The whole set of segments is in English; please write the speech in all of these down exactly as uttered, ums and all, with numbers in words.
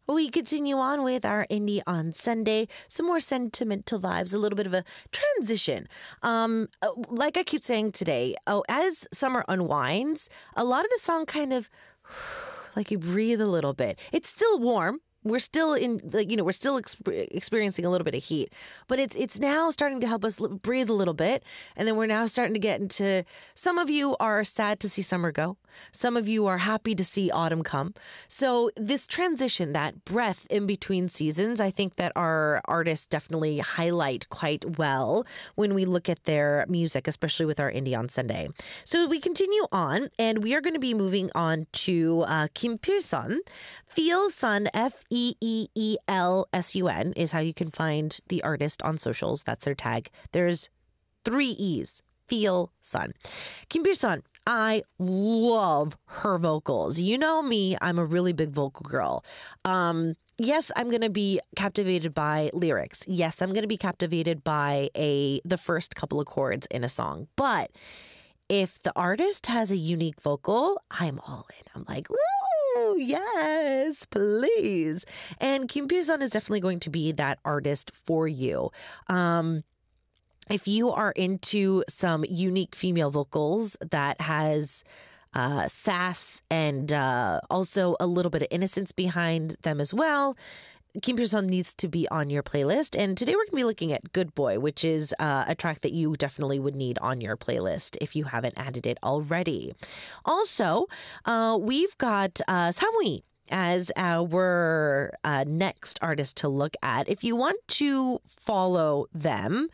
We continue on with our Indie on Sunday. Some more sentimental vibes, a little bit of a transition. Um, uh, like I keep saying today, oh, as summer unwinds, a lot of the song kind of like you breathe a little bit. It's still warm. We're still in, like, you know, we're still exp- experiencing a little bit of heat, but it's it's now starting to help us l- breathe a little bit. And then we're now starting to get into, some of you are sad to see summer go. Some of you are happy to see autumn come. So this transition, that breath in between seasons, I think that our artists definitely highlight quite well when we look at their music, especially with our Indie on Sunday. So we continue on, and we are going to be moving on to uh, Kim Pil-sun. Feel Sun, F E E E L S U N is how you can find the artist on socials. That's their tag. There's three E's. Feel Sun. Kim Pil-sun, I love her vocals. You know me, I'm a really big vocal girl. Um, yes, I'm going to be captivated by lyrics. Yes, I'm going to be captivated by a the first couple of chords in a song. But if the artist has a unique vocal, I'm all in. I'm like, woo, yes, please. And Kim Pil-sun is definitely going to be that artist for you. Um, If you are into some unique female vocals that has uh, sass and uh, also a little bit of innocence behind them as well, Kim Pil-sun needs to be on your playlist. And today we're going to be looking at Good Boy, which is uh, a track that you definitely would need on your playlist if you haven't added it already. Also, uh, we've got uh, Samui as our uh, next artist to look at. If you want to follow them,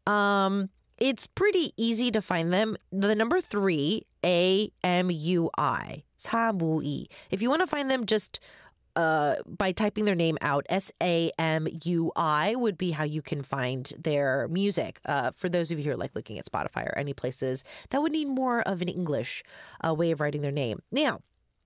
Um, it's pretty easy to find them. The number three, A M U I, 사무이. If you want to find them just uh, by typing their name out, S A M U I would be how you can find their music. Uh, for those of you who are like looking at Spotify or any places that would need more of an English uh, way of writing their name. Now,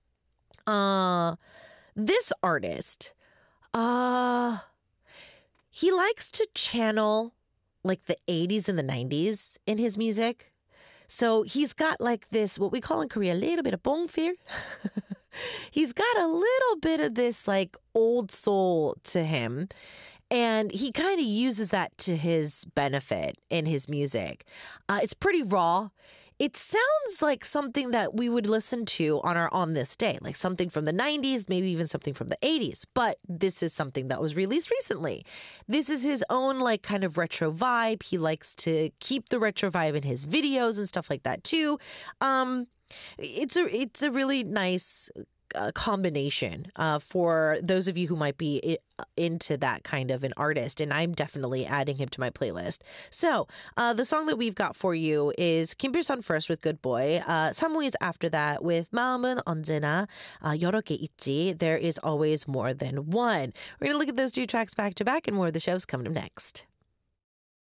uh, this artist, uh, he likes to channel like the eighties and the nineties in his music. So he's got like this, what we call in Korea, a little bit of bongfir. He's got a little bit of this like old soul to him. And he kind of uses that to his benefit in his music. Uh, it's pretty raw. It sounds like something that we would listen to on our On This Day, like something from the nineties, maybe even something from the eighties. But this is something that was released recently. This is his own like kind of retro vibe. He likes to keep the retro vibe in his videos and stuff like that too. Um, it's a it's a really nice uh, combination uh, for those of you who might be I- into that kind of an artist, and I'm definitely adding him to my playlist. So uh, the song that we've got for you is Kim Pil-sun first with Good Boy. Uh, 사무이 is after that with 마음은 언제나 uh, 여러 개 있지. There is always more than one. We're going to look at those two tracks back to back, and more of the show's coming up next.